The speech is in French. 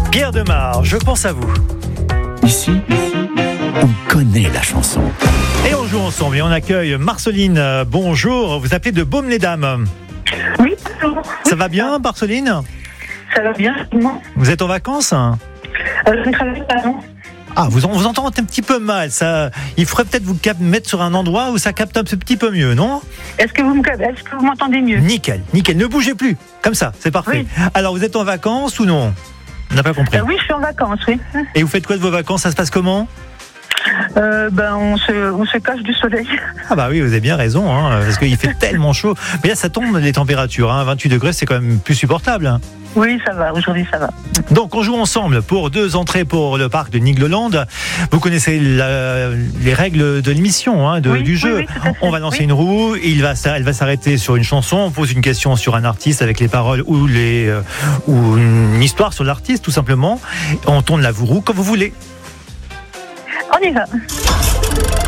Pierre Demar, je pense à vous. Ici, on connaît la chanson. Et on joue ensemble et on accueille Marceline. Bonjour, vous appelez de Baume-les-Dames. Oui, bonjour. Ça va bien, Marceline? Ça va bien, non? Vous êtes en vacances? Je ne travaille pas, non. Ah, vous entendez un petit peu mal. Ça, il faudrait peut-être vous mettre sur un endroit où ça capte un petit peu mieux, non? Est-ce que vous m'entendez mieux? Nickel. Ne bougez plus. Comme ça, c'est parfait. Oui. Alors, vous êtes en vacances ou non? On n'a pas compris. Oui, je suis en vacances, oui. Et vous faites quoi de vos vacances? Ça se passe comment? On se cache du soleil. Ah bah oui, vous avez bien raison, parce qu'il fait tellement chaud. Mais là, ça tombe les températures. 28 degrés, c'est quand même plus supportable. Oui, ça va. Aujourd'hui, ça va. Donc, on joue ensemble pour 2 entrées pour le parc de Nigloland. Vous connaissez les règles de l'émission, du jeu. Oui, tout à fait. On va lancer une roue. Elle va s'arrêter sur une chanson. On pose une question sur un artiste avec les paroles ou une histoire sur l'artiste, tout simplement. On tourne la roue comme vous voulez. On y va.